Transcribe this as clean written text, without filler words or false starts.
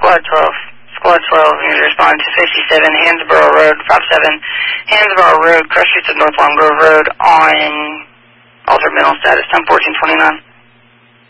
Squad 12. Squad 12, you need to respond to 57 Hansborough Road, 57 Hansborough Road, cross streets of North Long Grove Road on altered mental status, 10-14-29.